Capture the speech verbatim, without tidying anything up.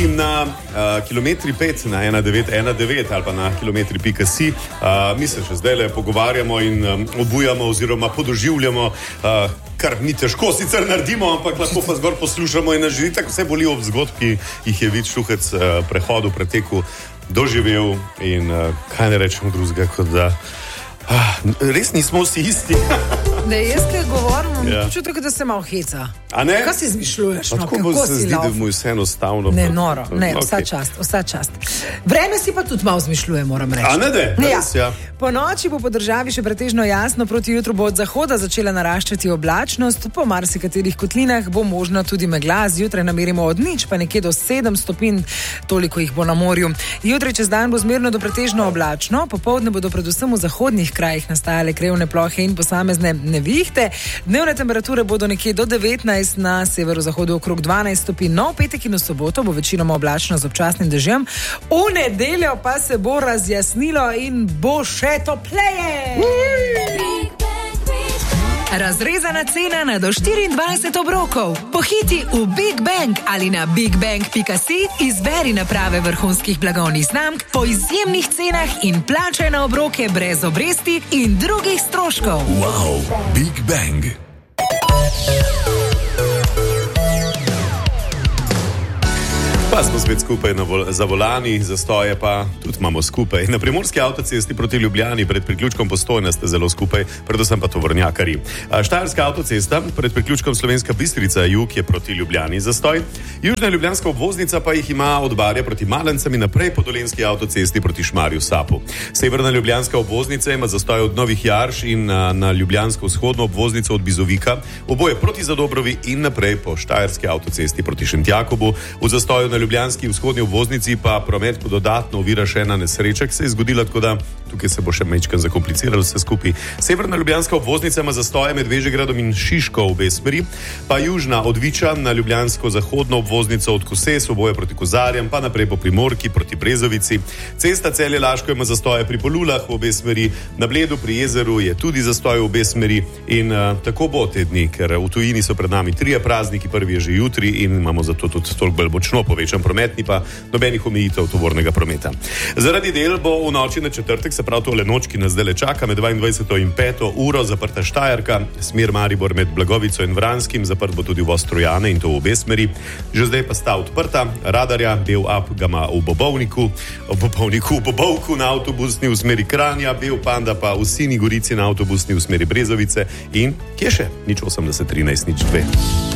tudi na uh, kilometri pet na ena devet ena devet ali pa na kilometri pika si. Uh, mi se še zdaj le pogovarjamo in um, obujamo oziroma podoživljamo, uh, kar ni težko sicer naredimo, ampak lahko pa zgor poslušamo in nas želi, tako vse boli ob zgodb, ki jih je Vid Štuhec uh, prehodu, preteku doživel in uh, kaj ne rečemo drugega, kot da uh, res nismo vsi isti. Ne, jaz kaj govorim, ja. Čutim, da se malo heca. A ne? Kaj si izmišljuješ? No, kako bo se zdi, da mu je vse enostavno? Ne, noro, ne, okay. vsa čast, vsa čast. Vreme si pa tudi malo izmišljuje, moram reči. A ne, de? Ja. Res, ja. Po noči bo po državi še pretežno jasno, proti jutru bo od zahoda začela naraščati oblačnost, po marsikaterih kotlinah bo možna tudi megla, zjutraj namerimo od nič pa nekje do sedem stopinj, toliko jih bo na morju. Jutri čez dan bo zmerno do pretežno oblačno, popoldne bodo predvsem v zahodnih krajih nastajale krevne plohe in posamezne nevihte. Dnevne temperature bodo nekje do devetnajst, na severozahodu okrog dvanajst stopinj. No, v petek in v soboto bo večinoma oblačno z občasnim dežjem. V nedeljo pa se bo razjasnilo in bo še topleje. Razrezana cena na do štiriindvajset obrokov. Pohiti v Big Bang ali na bigbang pika si, izberi naprave vrhunskih blagovnih znamk po izjemnih cenah in plačaj na obroke brez obresti in drugih stroškov. Wow, Big Bang. Pa smo spet skupaj na vol- za volani, zastoje pa tudi imamo skupaj. Na primorski avtocesti proti Ljubljani pred priključkom Postojna ste zelo skupaj, predvsem pa tovornjakarji. Štajerska avtocesta pred priključkom Slovenska Bistrica jug je proti Ljubljani zastoj. Južna ljubljanska obvoznica pa jih ima od Barja proti Malencem in naprej po dolenjski avtocesti proti Šmarju Sapu. Severna ljubljanska obvoznica ima zastoj od Novih Jarš in na, na ljubljansko vzhodno obvoznico od Bizovika, oboje proti Zadobrovi in naprej po štajerski avtocesti proti Šentjakobu. V zastoju na ljubljanski vzhodni obvoznici pa promet dodatno ovira še ena nesreča, ki se je zgodila, tako da tukaj se bo še majčkeno zakompliciralo vse skupaj. Severna ljubljanska obvoznica ima zastoje med Vežegradom in Šiško v obe smeri, pa južna od Viča na ljubljansko zahodno obvoznico od Koses, oboje proti Kozarjem, pa naprej po Primorki proti Brezovici. Cesta Celje-Laško ima zastoje pri Polulah v obe smeri, na Bledu pri jezeru je tudi zastoj v obe smeri in uh, tako bo te dni, ker v tujini so pred nami trije prazniki, prvi je že jutri in imamo zato tudi toliko bolj močno povečan promet, ni pa nobenih omejitev tovornega prometa. Zaradi del bo v noči na četrtek, se pravi tole noč, ki nas zdaj čaka, med dvaindvajseto in peto uro zaprta Štajerka, smer Maribor med Blagovico in Vranskim, zaprt bo tudi voz Trojane in to v obe smeri. Že zdaj pa sta odprta Radarja, Bel Up ga ima v Bobovniku, v Bobovniku, v Bobovku na avtobusni v smeri Kranja, Bel Panda pa v Sini Gorici na avtobusni v smeri Brezovice in kje še? nič osemdeset trinajst nič dve.